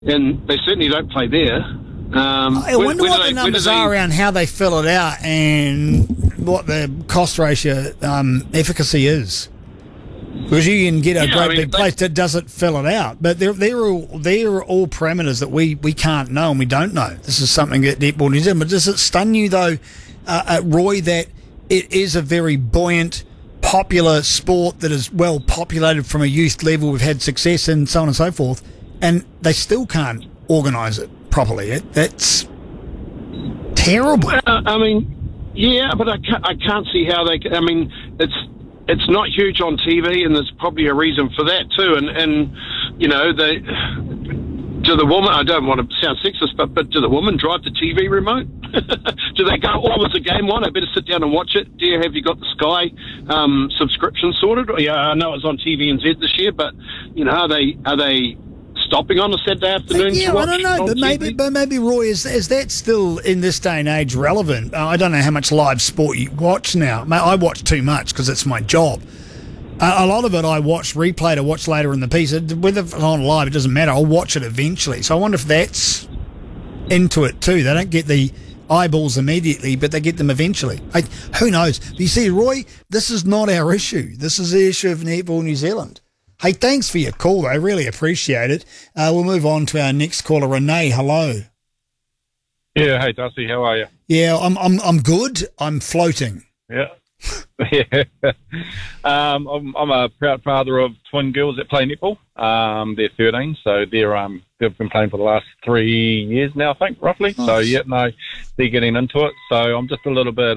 and they certainly don't play there. I wonder what the numbers are around how they fill it out and what the cost ratio efficacy is. Because you can get a great big place that doesn't fill it out. But they're all parameters that we can't know and we don't know. This is something that Netball New Zealand. But does it stun you, though, Roy, that it is a very buoyant, popular sport that is well populated from a youth level? We've had success and so on and so forth. And they still can't organise it properly. That's terrible. I mean, yeah, but I can't see how they. I mean, it's not huge on TV, and there's probably a reason for that too. And you know, do the woman? I don't want to sound sexist, but do the women drive the TV remote? Do they go, oh, there's a game on, I better sit down and watch it? Have you got the Sky subscription sorted? Yeah, I know it's on TVNZ this year, but you know, are they stopping on a Saturday afternoon? Yeah, I don't know, but maybe Roy, is that still in this day and age relevant? I don't know how much live sport you watch now. I watch too much because it's my job. A lot of it I watch replay to watch later in the piece. Whether it's on live, it doesn't matter. I'll watch it eventually. So I wonder if that's into it too. They don't get the eyeballs immediately, but they get them eventually. Who knows? But you see, Roy, this is not our issue. This is the issue of Netball New Zealand. Hey, thanks for your call, though. I really appreciate it. We'll move on to our next caller, Renee. Hello. Yeah, hey Darcy, how are you? Yeah, I'm good. I'm floating. Yeah. Yeah. I'm a proud father of twin girls that play netball. They're 13, so they've been playing for the last 3 years now, I think, roughly. Nice. So yeah, no, they're getting into it. So I'm just a little bit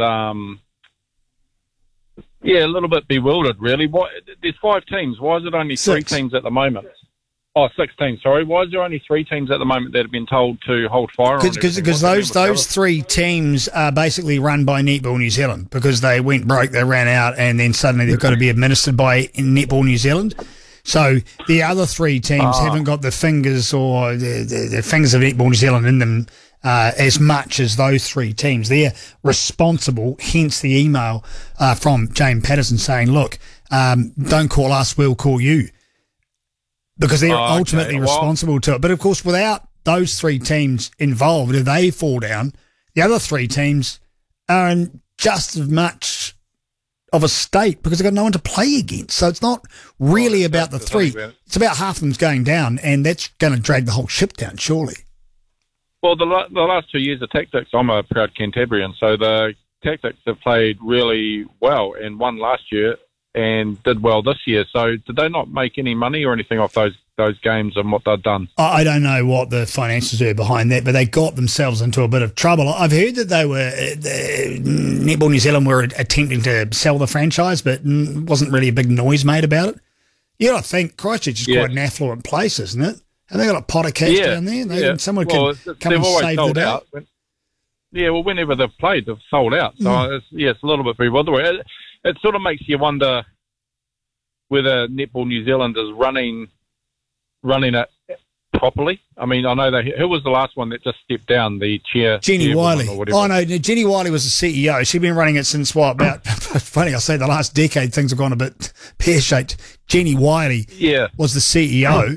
bewildered, really. There's 5 teams. Why is it only 3 teams at the moment? Oh, 6 teams, sorry. Why is there only 3 teams at the moment that have been told to hold fire on? Because those 3 teams are basically run by Netball New Zealand because they went broke, they ran out, and then suddenly they've got to be administered by Netball New Zealand. So the other 3 teams haven't got the fingers or the fingers of Netball New Zealand in them as much as those 3 teams. They're responsible, hence the email from Jane Patterson saying, look, don't call us, we'll call you. Because they're ultimately responsible to it. But, of course, without those 3 teams involved, if they fall down, the other 3 teams are in just as much of a state because they've got no one to play against. So it's not really about the 3. It's about half of them's going down, and that's going to drag the whole ship down, surely. Well, the last 2 years, the Tactics, I'm a proud Cantabrian, so the Tactics have played really well and won last year and did well this year. So did they not make any money or anything off those games and what they've done? I don't know what the finances were behind that, but they got themselves into a bit of trouble. I've heard that they were Netball New Zealand were attempting to sell the franchise, but wasn't really a big noise made about it. You got to think Christchurch is quite an affluent place, isn't it? Have they got a pot of cash down there? Someone can come and save the day. Yeah, well, whenever they've played, they've sold out. So it's a little bit bewildering. It sort of makes you wonder whether Netball New Zealand is running it properly. I mean, I know who was the last one that just stepped down, the chair? Jenny Wiley. Oh, no, Jenny Wiley was the CEO. She'd been running it since, about, funny, I say the last decade, things have gone a bit pear-shaped. Jenny Wiley was the CEO.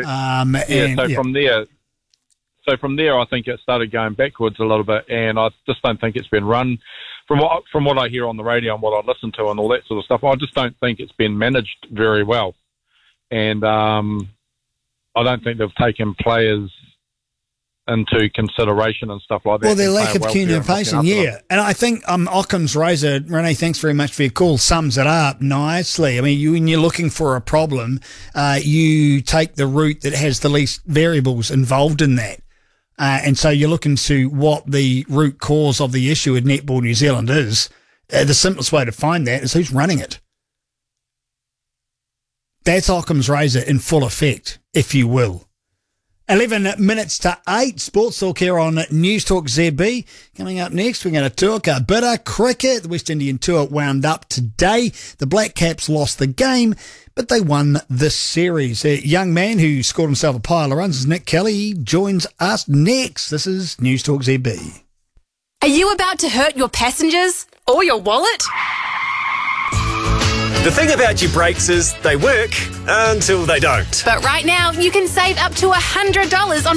From there, I think it started going backwards a little bit, and I just don't think it's been run from what I hear on the radio and what I listen to and all that sort of stuff. I just don't think it's been managed very well, and I don't think they've taken players into consideration and stuff like that. Well, their lack of communication, and I think Occam's razor, Renee, thanks very much for your call, sums it up nicely. I mean, when you're looking for a problem, you take the route that has the least variables involved in that. And so you're looking to what the root cause of the issue at Netball New Zealand is. The simplest way to find that is who's running it. That's Occam's razor in full effect, if you will. 11 minutes to 8, Sports Talk here on News Talk ZB. Coming up next, we're going to talk a bit of cricket. The West Indian tour wound up today. The Black Caps lost the game, but they won this series. A young man who scored himself a pile of runs is Nick Kelly. He joins us next. This is News Talk ZB. Are you about to hurt your passengers or your wallet? The thing about your brakes is they work until they don't. But right now, you can save up to $100 on